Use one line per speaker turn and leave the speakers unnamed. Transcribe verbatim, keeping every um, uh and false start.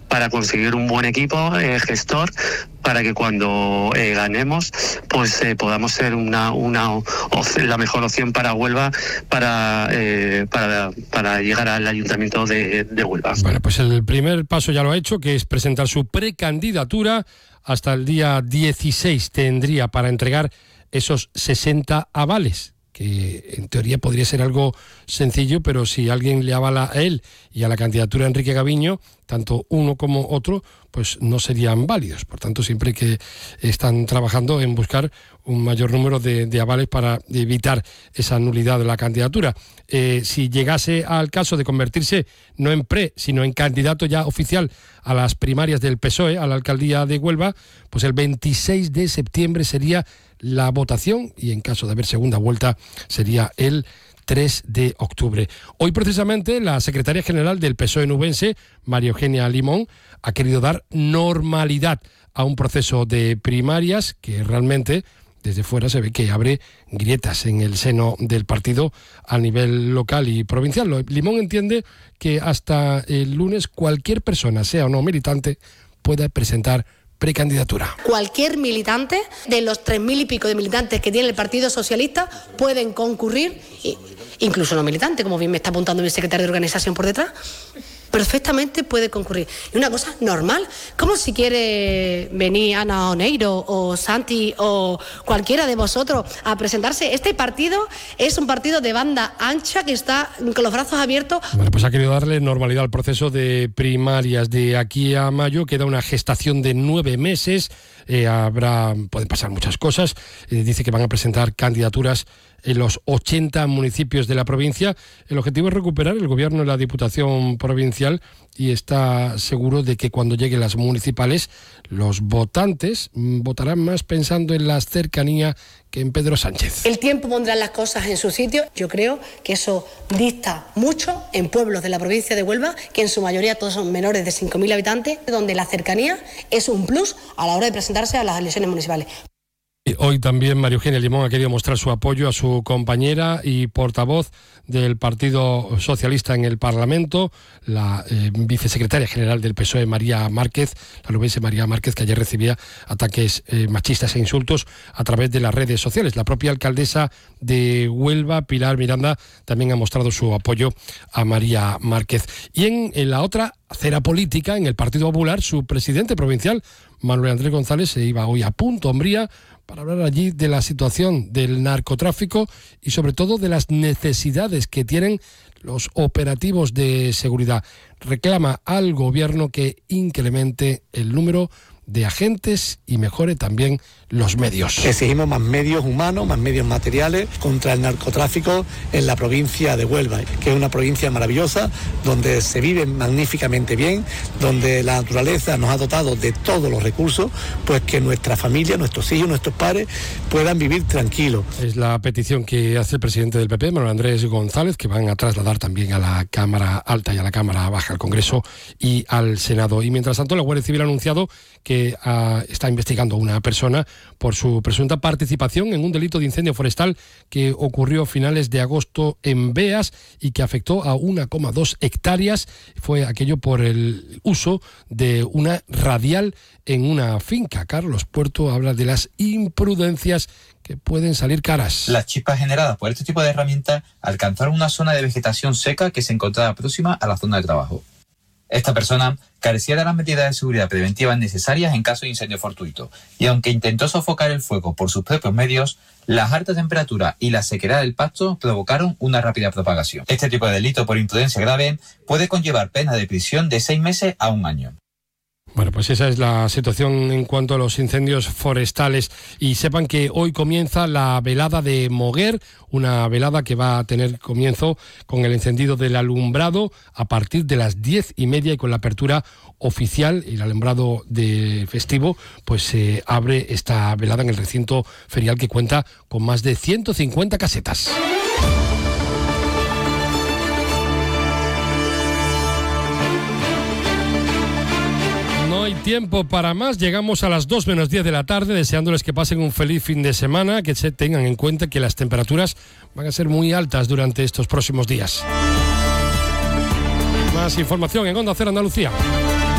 para conseguir un buen equipo eh, gestor, para que cuando eh, ganemos, pues eh, podamos ser una, una opción, la mejor opción para Huelva, para, eh, para, para llegar al Ayuntamiento de, de Huelva.
Bueno, pues el primer paso ya lo ha hecho, que es presentar su precandidatura. Hasta el día dieciséis tendría para entregar esos sesenta avales, que en teoría podría ser algo sencillo, pero si alguien le avala a él y a la candidatura de Enrique Gaviño, tanto uno como otro, pues no serían válidos. Por tanto, siempre que están trabajando en buscar un mayor número de, de avales para evitar esa nulidad de la candidatura. Eh, si llegase al caso de convertirse no en pre, sino en candidato ya oficial a las primarias del P S O E, a la alcaldía de Huelva, pues el veintiséis de septiembre sería la votación y en caso de haber segunda vuelta sería el tres de octubre. Hoy precisamente la secretaria general del P S O E nubense, María Eugenia Limón, ha querido dar normalidad a un proceso de primarias que realmente desde fuera se ve que abre grietas en el seno del partido a nivel local y provincial. Limón entiende que hasta el lunes cualquier persona, sea o no militante, pueda presentar precandidatura.
Cualquier militante de los tres mil y pico de militantes que tiene el Partido Socialista pueden concurrir, incluso no militante, como bien me está apuntando mi secretario de organización por detrás, perfectamente puede concurrir. Y una cosa normal, como si quiere venir Ana Oneiro o Santi o cualquiera de vosotros a presentarse. Este partido es un partido de banda ancha que está con los brazos abiertos.
Bueno, pues ha querido darle normalidad al proceso de primarias de aquí a mayo. Queda una gestación de nueve meses. Eh, habrá, pueden pasar muchas cosas. Eh, dice que van a presentar candidaturas en los ochenta municipios de la provincia. El objetivo es recuperar el gobierno de la Diputación Provincial y está seguro de que cuando lleguen las municipales los votantes votarán más pensando en la cercanía que en Pedro Sánchez.
El tiempo pondrá las cosas en su sitio. Yo creo que eso dista mucho en pueblos de la provincia de Huelva, que en su mayoría todos son menores de cinco mil habitantes, donde la cercanía es un plus a la hora de presentarse a las elecciones municipales.
Hoy también María Eugenia Limón ha querido mostrar su apoyo a su compañera y portavoz del Partido Socialista en el Parlamento, la eh, vicesecretaria general del P S O E, María Márquez, la nubense María Márquez, que ayer recibía ataques eh, machistas e insultos a través de las redes sociales. La propia alcaldesa de Huelva, Pilar Miranda, también ha mostrado su apoyo a María Márquez. Y en, en la otra acera política, en el Partido Popular, su presidente provincial, Manuel Andrés González, se iba hoy a Punta Umbría para hablar allí de la situación del narcotráfico y sobre todo de las necesidades que tienen los operativos de seguridad. Reclama al gobierno que incremente el número de agentes y mejore también los medios.
Exigimos más medios humanos, más medios materiales contra el narcotráfico en la provincia de Huelva, que es una provincia maravillosa, donde se vive magníficamente bien, donde la naturaleza nos ha dotado de todos los recursos, pues que nuestra familia, nuestros hijos, nuestros padres puedan vivir tranquilos.
Es la petición que hace el presidente del P P, Manuel Andrés González, que van a trasladar también a la Cámara Alta y a la Cámara Baja, al Congreso y al Senado. Y mientras tanto, la Guardia Civil ha anunciado que uh, está investigando a una persona por su presunta participación en un delito de incendio forestal que ocurrió a finales de agosto en Beas y que afectó a una coma dos hectáreas. Fue aquello por el uso de una radial en una finca. Carlos Puerto habla de las imprudencias que pueden salir caras.
Las chispas generadas por este tipo de herramientas alcanzaron una zona de vegetación seca que se encontraba próxima a la zona de trabajo. Esta persona carecía de las medidas de seguridad preventivas necesarias en caso de incendio fortuito, y aunque intentó sofocar el fuego por sus propios medios, las altas temperaturas y la sequedad del pasto provocaron una rápida propagación. Este tipo de delito por imprudencia grave puede conllevar pena de prisión de seis meses a un año.
Bueno, pues esa es la situación en cuanto a los incendios forestales. Y sepan que hoy comienza la velada de Moguer, una velada que va a tener comienzo con el encendido del alumbrado a partir de las diez y media y con la apertura oficial. El alumbrado de festivo pues se eh, abre esta velada en el recinto ferial que cuenta con más de ciento cincuenta casetas. No hay tiempo para más, llegamos a las dos menos diez de la tarde, deseándoles que pasen un feliz fin de semana, que se tengan en cuenta que las temperaturas van a ser muy altas durante estos próximos días. Más información en Onda Cero Andalucía.